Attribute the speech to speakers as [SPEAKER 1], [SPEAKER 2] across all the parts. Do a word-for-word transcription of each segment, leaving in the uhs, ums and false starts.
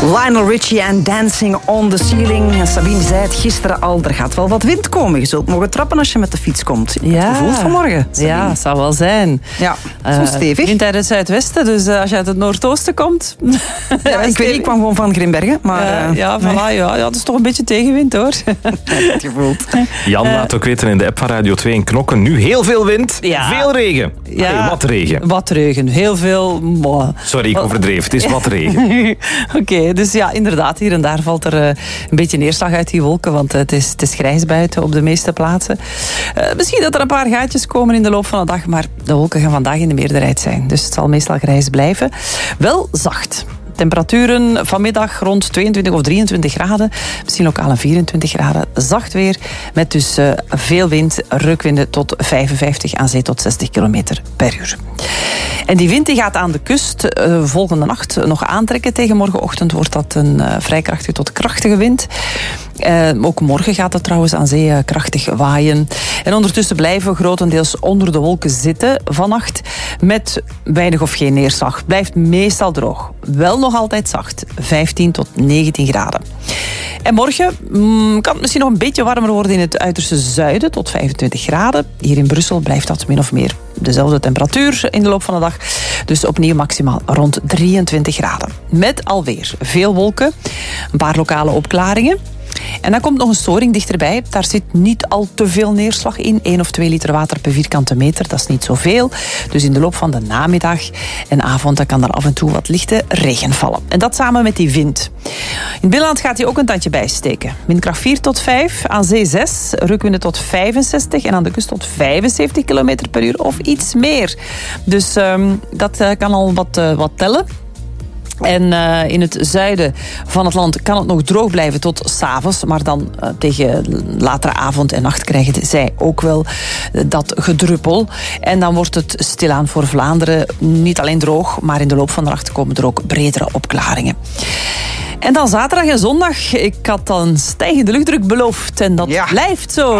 [SPEAKER 1] Lionel Richie en Dancing on the Ceiling. En Sabine zei het gisteren al, er gaat wel wat wind komen. Je zult mogen trappen als je met de fiets komt. Je hebt het gevoeld vanmorgen, Sabine.
[SPEAKER 2] Ja, het zal wel zijn.
[SPEAKER 1] Ja, zo uh, stevig.
[SPEAKER 2] Wind uit het zuidwesten, dus uh, als je uit het noordoosten komt...
[SPEAKER 1] Ja, ik weet niet, ik kwam gewoon van Grimbergen. Maar, uh,
[SPEAKER 2] uh, ja, voilà, nee. ja, ja, dat is toch een beetje tegenwind, hoor.
[SPEAKER 1] Het gevoeld.
[SPEAKER 3] Jan uh, laat ook weten in de app van Radio twee in Knokken. Nu heel veel wind,
[SPEAKER 2] ja.
[SPEAKER 3] veel regen.
[SPEAKER 2] Ja,
[SPEAKER 3] Allee, wat regen.
[SPEAKER 2] Wat regen, heel veel... Moh.
[SPEAKER 3] Sorry, ik overdreef. Het is wat regen.
[SPEAKER 2] Oké, okay, dus ja, inderdaad, hier en daar valt er uh, een beetje neerslag uit die wolken, want uh, het, is, het is grijs buiten op de meeste plaatsen. Uh, misschien dat er een paar gaatjes komen in de loop van de dag, maar de wolken gaan vandaag in de meerderheid zijn. Dus het zal meestal grijs blijven. Wel zacht. Temperaturen vanmiddag rond tweeëntwintig of drieëntwintig graden. Misschien lokaal een vierentwintig graden. Zacht weer met dus uh, veel wind. Reukwinden tot vijfenvijftig aan zee tot zestig kilometer per uur. En die wind die gaat aan de kust uh, volgende nacht nog aantrekken. Tegen morgenochtend wordt dat een uh, vrij krachtige tot krachtige wind. Uh, ook morgen gaat het trouwens aan zee uh, krachtig waaien. En ondertussen blijven we grotendeels onder de wolken zitten vannacht. Met weinig of geen neerslag. Blijft meestal droog. Wel nog altijd zacht. vijftien tot negentien graden. En morgen mm, kan het misschien nog een beetje warmer worden in het uiterste zuiden. Tot vijfentwintig graden. Hier in Brussel blijft dat min of meer dezelfde temperatuur in de loop van de dag. Dus opnieuw maximaal rond drieëntwintig graden. Met alweer veel wolken. Een paar lokale opklaringen. En dan komt nog een storing dichterbij. Daar zit niet al te veel neerslag in. één of twee liter water per vierkante meter. Dat is niet zoveel. Dus in de loop van de namiddag en avond dan kan er af en toe wat lichte regen vallen. En dat samen met die wind. In het binnenland gaat hij ook een tandje bijsteken. Windkracht vier tot vijf. Aan zee zes. Reukwinden tot vijfenzestig. En aan de kust tot vijfenzeventig kilometer per uur. Of iets meer. Dus um, dat uh, kan al wat, uh, wat tellen. En uh, in het zuiden van het land kan het nog droog blijven tot 's avonds. Maar dan uh, tegen latere avond en nacht krijgen zij ook wel uh, dat gedruppel. En dan wordt het stilaan voor Vlaanderen niet alleen droog, maar in de loop van de nacht komen er ook bredere opklaringen. En dan zaterdag en zondag. Ik had dan stijgende luchtdruk beloofd. En dat ja. blijft zo.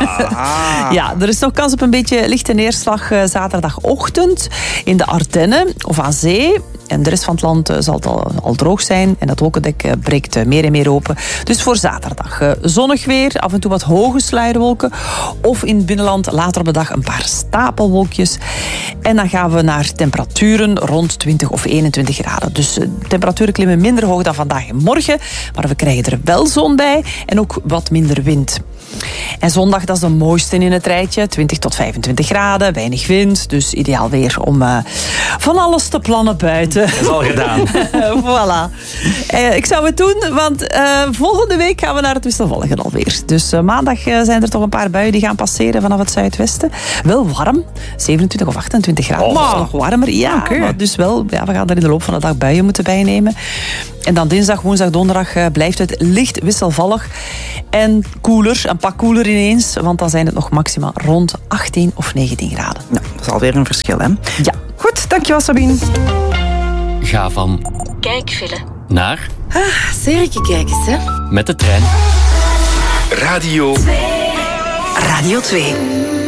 [SPEAKER 2] Ah. Ja, er is nog kans op een beetje lichte neerslag uh, zaterdagochtend in de Ardennen of aan zee. En de rest van het land uh, zal het al, al droog zijn. En dat wolkendek uh, breekt uh, meer en meer open. Dus voor zaterdag uh, zonnig weer. Af en toe wat hoge sluierwolken. Of in het binnenland later op de dag een paar stapelwolkjes. En dan gaan we naar temperaturen rond twintig of eenentwintig graden. Dus uh, temperaturen klimmen minder hoog dan vandaag en morgen. Maar we krijgen er wel zon bij. En ook wat minder wind. En zondag, dat is de mooiste in het rijtje. twintig tot vijfentwintig graden, weinig wind. Dus ideaal weer om uh, van alles te plannen buiten.
[SPEAKER 3] Dat is al gedaan.
[SPEAKER 2] Voilà. Uh, ik zou het doen, want uh, volgende week gaan we naar het wisselvallige alweer. Dus uh, maandag uh, zijn er toch een paar buien die gaan passeren vanaf het zuidwesten. Wel warm, zevenentwintig of achtentwintig graden. Oh. Dus nog warmer, ja. Okay. Maar dus wel, ja, we gaan er in de loop van de dag buien moeten bijnemen. En dan dinsdag, woensdag, donderdag uh, blijft het licht wisselvallig. En koeler, een pak koeler ineens. Want dan zijn het nog maximaal rond achttien of negentien graden.
[SPEAKER 1] Ja, dat is alweer een verschil, hè?
[SPEAKER 2] Ja.
[SPEAKER 1] Goed, dankjewel Sabine.
[SPEAKER 4] Ga van...
[SPEAKER 5] Kijkfile.
[SPEAKER 4] Naar...
[SPEAKER 5] Ah, serietje kijken, hè?
[SPEAKER 4] Met de trein.
[SPEAKER 5] Radio... Radio twee.